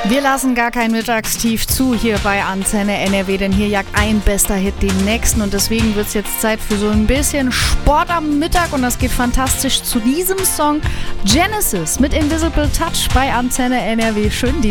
Wir lassen gar kein Mittagstief zu hier bei Antenne NRW, denn hier jagt ein bester Hit den nächsten und deswegen wird es jetzt Zeit für so ein bisschen Sport am Mittag und das geht fantastisch zu diesem Song Genesis mit Invisible Touch bei Antenne NRW. Schön,